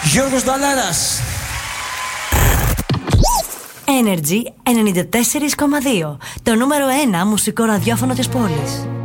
Γιώργος Νταλάρας. Energy 94,2. Το νούμερο 1 μουσικό ραδιόφωνο της πόλης.